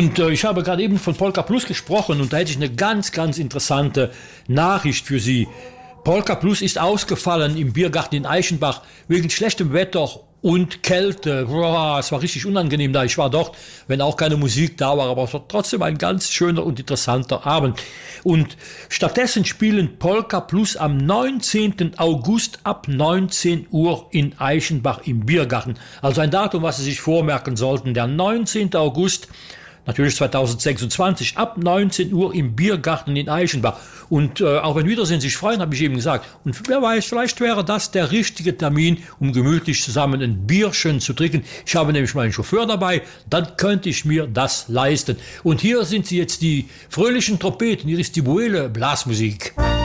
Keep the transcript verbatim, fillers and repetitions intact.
Und äh, ich habe gerade eben von Polka Plus gesprochen und da hätte ich eine ganz, ganz interessante Nachricht für Sie. Polka Plus ist ausgefallen im Biergarten in Eichenbach wegen schlechtem Wetter und Kälte. Boah, es war richtig unangenehm da. Ich war dort, wenn auch keine Musik da war, aber es war trotzdem ein ganz schöner und interessanter Abend. Und stattdessen spielen Polka Plus am neunzehnten August ab neunzehn Uhr in Eichenbach im Biergarten. Also ein Datum, was Sie sich vormerken sollten. Der neunzehnten August, natürlich zweitausendsechsundzwanzig, ab neunzehn Uhr im Biergarten in Eichenbach. Und äh, auch wenn Wiedersehen sich freuen, habe ich eben gesagt. Und wer weiß, vielleicht wäre das der richtige Termin, um gemütlich zusammen ein Bierchen zu trinken. Ich habe nämlich meinen Chauffeur dabei, dann könnte ich mir das leisten. Und hier sind sie jetzt die fröhlichen Trompeten, hier ist die Buele Blasmusik.